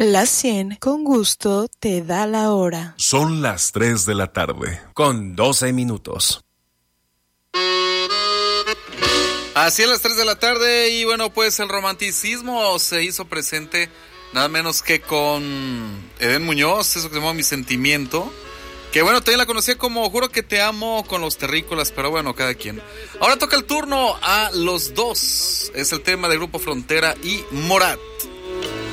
La 100 con gusto te da la hora. Son las 3 de la tarde, con 12 minutos. Así es, las 3 de la tarde y bueno, pues el romanticismo se hizo presente nada menos que con Edén Muñoz, eso que se llama Mi Sentimiento, que bueno, también la conocía como Juro que te amo con Los Terrícolas, pero bueno, cada quien. Ahora toca el turno a Los Dos, es el tema del Grupo Frontera y Morat.